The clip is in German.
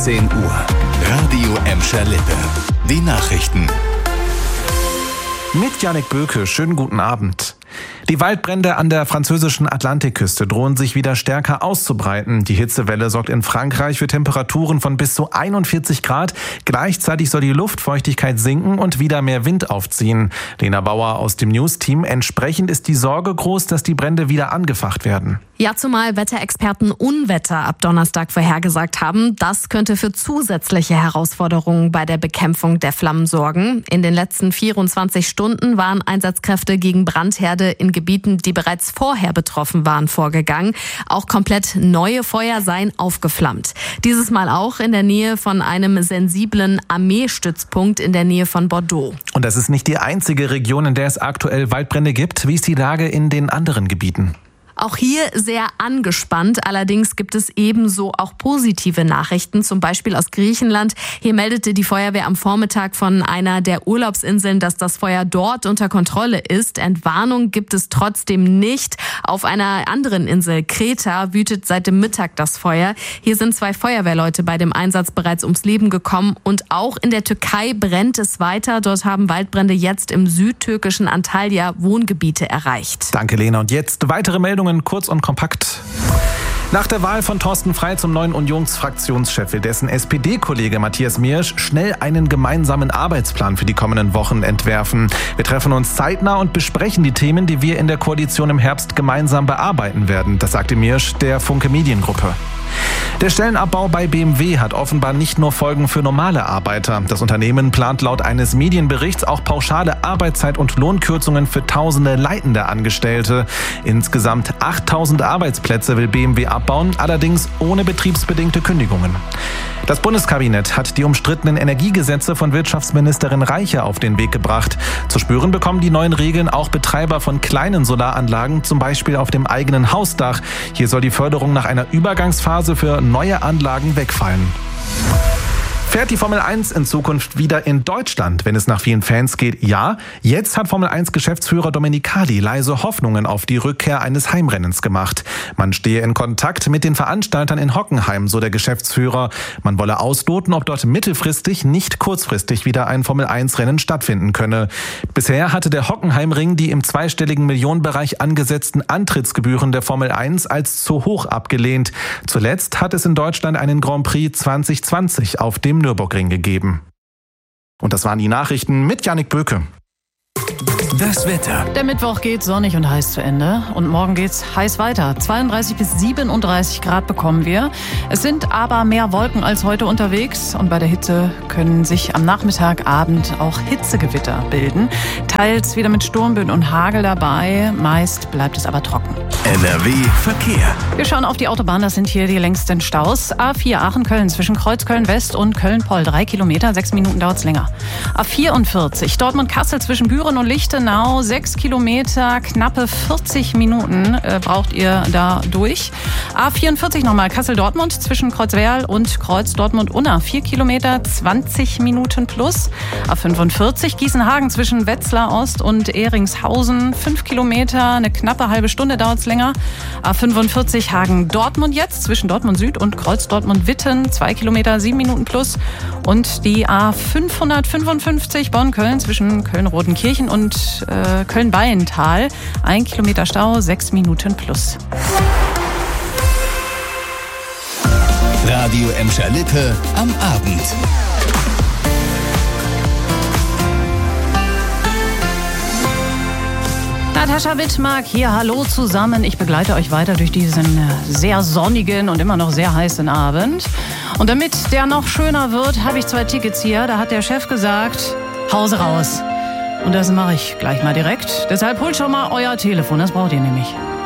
16 Uhr. Radio Emscher-Lippe. Die Nachrichten. Mit Jannik Böke, schönen guten Abend. Die Waldbrände an der französischen Atlantikküste drohen sich wieder stärker auszubreiten. Die Hitzewelle sorgt in Frankreich für Temperaturen von bis zu 41 Grad. Gleichzeitig soll die Luftfeuchtigkeit sinken und wieder mehr Wind aufziehen. Lena Bauer aus dem News-Team. Entsprechend ist die Sorge groß, dass die Brände wieder angefacht werden. Ja, zumal Wetterexperten Unwetter ab Donnerstag vorhergesagt haben. Das könnte für zusätzliche Herausforderungen bei der Bekämpfung der Flammen sorgen. In den letzten 24 Stunden waren Einsatzkräfte gegen Brandherde in Gebieten, die bereits vorher betroffen waren, vorgegangen. Auch komplett neue Feuer seien aufgeflammt. Dieses Mal auch in der Nähe von einem sensiblen Armeestützpunkt in der Nähe von Bordeaux. Und das ist nicht die einzige Region, in der es aktuell Waldbrände gibt. Wie ist die Lage in den anderen Gebieten? Auch hier sehr angespannt. Allerdings gibt es ebenso auch positive Nachrichten, zum Beispiel aus Griechenland. Hier meldete die Feuerwehr am Vormittag von einer der Urlaubsinseln, dass das Feuer dort unter Kontrolle ist. Entwarnung gibt es trotzdem nicht. Auf einer anderen Insel, Kreta, wütet seit dem Mittag das Feuer. Hier sind 2 Feuerwehrleute bei dem Einsatz bereits ums Leben gekommen. Und auch in der Türkei brennt es weiter. Dort haben Waldbrände jetzt im südtürkischen Antalya Wohngebiete erreicht. Danke, Lena. Und jetzt weitere Meldungen. Kurz und kompakt. Nach der Wahl von Thorsten Frey zum neuen Unionsfraktionschef will dessen SPD-Kollege Matthias Miersch schnell einen gemeinsamen Arbeitsplan für die kommenden Wochen entwerfen. Wir treffen uns zeitnah und besprechen die Themen, die wir in der Koalition im Herbst gemeinsam bearbeiten werden. Das sagte Miersch der Funke Mediengruppe. Der Stellenabbau bei BMW hat offenbar nicht nur Folgen für normale Arbeiter. Das Unternehmen plant laut eines Medienberichts auch pauschale Arbeitszeit- und Lohnkürzungen für tausende leitende Angestellte. Insgesamt 8000 Arbeitsplätze will BMW abbauen, allerdings ohne betriebsbedingte Kündigungen. Das Bundeskabinett hat die umstrittenen Energiegesetze von Wirtschaftsministerin Reiche auf den Weg gebracht. Zu spüren bekommen die neuen Regeln auch Betreiber von kleinen Solaranlagen, zum Beispiel auf dem eigenen Hausdach. Hier soll die Förderung nach einer Übergangsphase für neue Anlagen wegfallen. Fährt die Formel 1 in Zukunft wieder in Deutschland, wenn es nach vielen Fans geht? Ja, jetzt hat Formel 1-Geschäftsführer Domenicali leise Hoffnungen auf die Rückkehr eines Heimrennens gemacht. Man stehe in Kontakt mit den Veranstaltern in Hockenheim, so der Geschäftsführer. Man wolle ausloten, ob dort mittelfristig, nicht kurzfristig wieder ein Formel 1-Rennen stattfinden könne. Bisher hatte der Hockenheimring die im zweistelligen Millionenbereich angesetzten Antrittsgebühren der Formel 1 als zu hoch abgelehnt. Zuletzt hat es in Deutschland einen Grand Prix 2020 auf dem Nürburgring gegeben. Und das waren die Nachrichten mit Jannik Böke. Das Wetter. Der Mittwoch geht sonnig und heiß zu Ende und morgen geht's heiß weiter. 32 bis 37 Grad bekommen wir. Es sind aber mehr Wolken als heute unterwegs und bei der Hitze können sich am Nachmittag, Abend auch Hitzegewitter bilden. Teils wieder mit Sturmböen und Hagel dabei. Meist bleibt es aber trocken. NRW Verkehr. Wir schauen auf die Autobahn, das sind hier die längsten Staus. A4 Aachen-Köln zwischen Kreuzköln-West und Köln-Poll 3 Kilometer, 6 Minuten dauert's länger. A44 Dortmund-Kassel zwischen Büren und Lichtenau, 6 Kilometer, knappe 40 Minuten braucht ihr da durch. A44 nochmal Kassel-Dortmund zwischen Kreuzwerl und Kreuz-Dortmund-Unna, 4 Kilometer, 20 Minuten plus. A45 Gießen-Hagen zwischen Wetzlar Ost und Ehringshausen, 5 Kilometer, eine knappe halbe Stunde dauert's länger. A45 Hagen-Dortmund jetzt zwischen Dortmund Süd und Kreuz-Dortmund-Witten, 2 Kilometer, 7 Minuten plus. Und die A555 Bonn-Köln zwischen Köln-Rodenkirchen und Köln-Bayental, 1 Kilometer Stau, 6 Minuten plus. Radio Emscher-Lippe am Abend. Natascha Wittmark hier, hallo zusammen. Ich begleite euch weiter durch diesen sehr sonnigen und immer noch sehr heißen Abend. Und damit der noch schöner wird, habe ich 2 Tickets hier. Da hat der Chef gesagt, Hause raus. Und das mache ich gleich mal direkt. Deshalb holt schon mal euer Telefon, das braucht ihr nämlich.